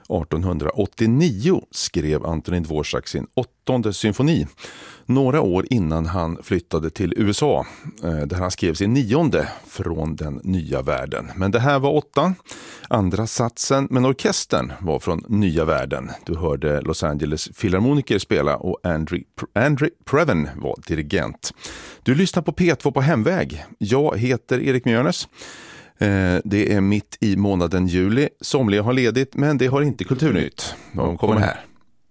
1889 skrev Antonín Dvořák sin 8:e symfoni, några år innan han flyttade till USA, där han skrev sin 9:e från den nya världen. Men det här var 8. Andra satsen, men orkestern var från nya världen. Du hörde Los Angeles Philharmoniker spela och Andrew Previn var dirigent. Du lyssnar på P2 på hemväg. Jag heter Erik Mjörnes. Det är mitt i månaden juli. Somliga har ledigt, men det har inte Kulturnytt. De kommer här.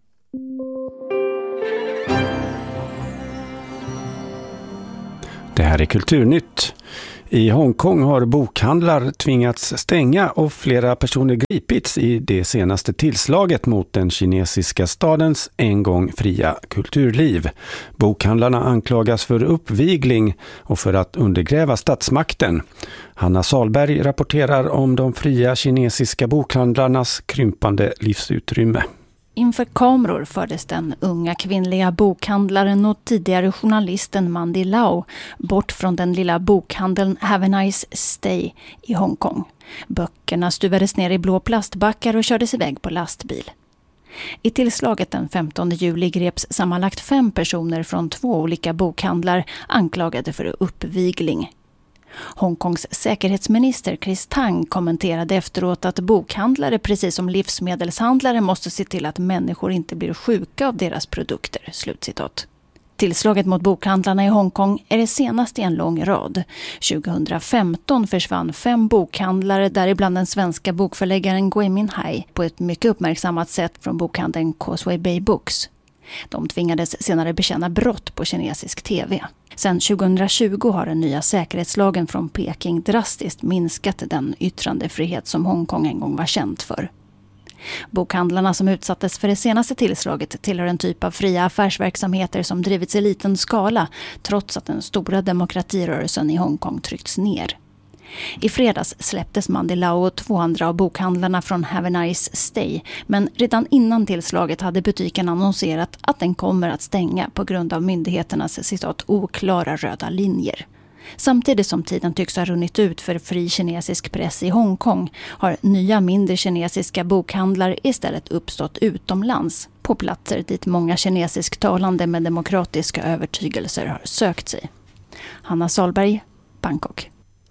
Det här är Kulturnytt. I Hongkong har bokhandlar tvingats stänga och flera personer gripits i det senaste tillslaget mot den kinesiska stadens en gång fria kulturliv. Bokhandlarna anklagas för uppvigling och för att undergräva statsmakten. Hanna Salberg rapporterar om de fria kinesiska bokhandlarnas krympande livsutrymme. Inför kameror fördes den unga kvinnliga bokhandlaren och tidigare journalisten Mandy Lau bort från den lilla bokhandeln Have a Nice Stay i Hongkong. Böckerna stuvades ner i blå plastbackar och kördes iväg på lastbil. I tillslaget den 15 juli greps sammanlagt 5 personer från 2 olika bokhandlar anklagade för uppvigling. Hongkongs säkerhetsminister Chris Tang kommenterade efteråt att bokhandlare precis som livsmedelshandlare måste se till att människor inte blir sjuka av deras produkter. Slutcitat. Tillslaget mot bokhandlarna i Hongkong är det senaste i en lång rad. 2015 försvann 5 bokhandlare, däribland den svenska bokförläggaren Gui Minhai, på ett mycket uppmärksammat sätt från bokhandeln Causeway Bay Books. De tvingades senare bekänna brott på kinesisk tv. Sedan 2020 har den nya säkerhetslagen från Peking drastiskt minskat den yttrandefrihet som Hongkong en gång var känt för. Bokhandlarna som utsattes för det senaste tillslaget tillhör en typ av fria affärsverksamheter som drivits i liten skala trots att den stora demokratirörelsen i Hongkong tryckts ner. I fredags släpptes Mandy Lau och 2 andra av bokhandlarna från Have a Nice Stay, men redan innan tillslaget hade butiken annonserat att den kommer att stänga på grund av myndigheternas citat oklara röda linjer. Samtidigt som tiden tycks ha runnit ut för fri kinesisk press i Hongkong har nya mindre kinesiska bokhandlar istället uppstått utomlands på platser dit många kinesisktalande med demokratiska övertygelser har sökt sig. Hanna Salberg, Bangkok.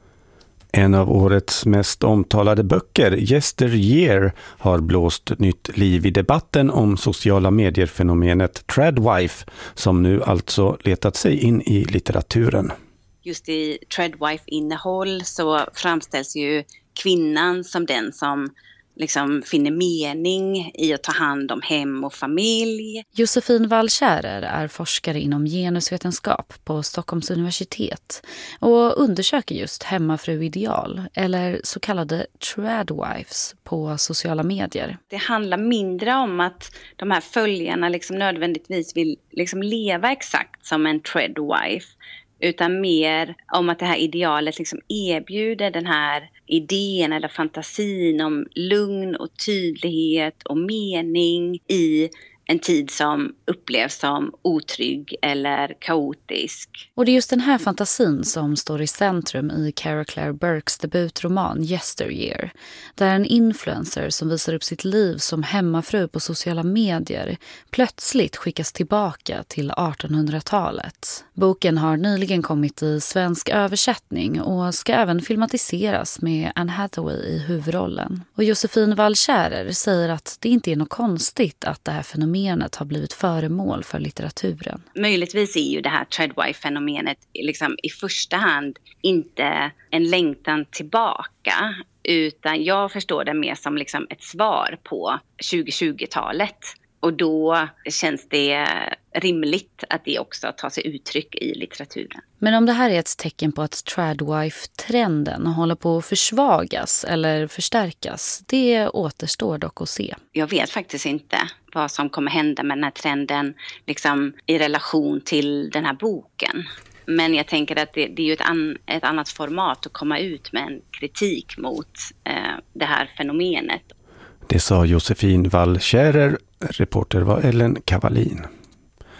En av årets mest omtalade böcker, Yesteryear, har blåst nytt liv i debatten om sociala medier-fenomenet Tradwife, som nu alltså letat sig in i litteraturen. Just i Tradwife-innehåll så framställs ju kvinnan som den som liksom finner mening i att ta hand om hem och familj. Josefin Wall-Kjærer är forskare inom genusvetenskap på Stockholms universitet och undersöker just hemmafruideal eller så kallade tradwives på sociala medier. Det handlar mindre om att de här följarna liksom nödvändigtvis vill liksom leva exakt som en tradwife, utan mer om att det här idealet liksom erbjuder den här idén eller fantasin om lugn och tydlighet och mening i en tid som upplevs som otrygg eller kaotisk. Och det är just den här fantasin som står i centrum i Cara Claire Burkes debutroman Yesteryear, där en influencer som visar upp sitt liv som hemmafru på sociala medier plötsligt skickas tillbaka till 1800-talet. Boken har nyligen kommit i svensk översättning och ska även filmatiseras med Anne Hathaway i huvudrollen. Och Josefin Wall-Kjærer säger att det inte är något konstigt att det här fenomenet har blivit föremål för litteraturen. Möjligtvis är ju det här Tradwife-fenomenet liksom i första hand inte en längtan tillbaka, utan jag förstår det mer som liksom ett svar på 2020-talet. Och då känns det rimligt att det också tar sig uttryck i litteraturen. Men om det här är ett tecken på att Tradwife-trenden håller på att försvagas eller förstärkas, det återstår dock att se. Jag vet faktiskt inte vad som kommer hända med den här trenden liksom i relation till den här boken. Men jag tänker att det är ju ett annat format att komma ut med en kritik mot det här fenomenet. Det sa Josefin Wall-Kjærer, reporter var Ellen Cavallin.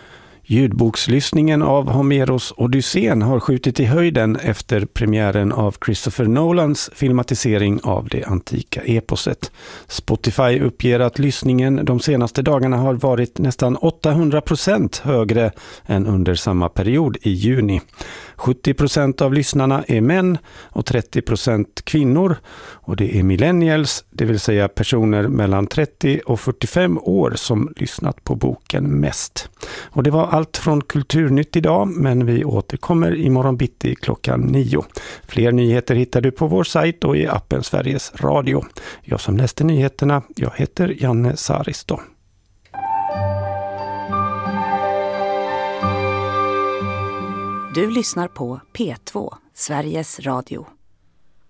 Ljudbokslyssningen av Homeros Odysseen har skjutit i höjden efter premiären av Christopher Nolans filmatisering av det antika eposet. Spotify uppger att lyssningen de senaste dagarna har varit nästan 800% högre än under samma period i juni. 70% av lyssnarna är män och 30% kvinnor, och det är millennials, det vill säga personer mellan 30 och 45 år som lyssnat på boken mest. Och det var allt från Kulturnytt idag, men vi återkommer imorgon bitti klockan 9. Fler nyheter hittar du på vår sajt och i appen Sveriges Radio. Jag som läste nyheterna, jag heter Janne Saristo. Du lyssnar på P2, Sveriges Radio.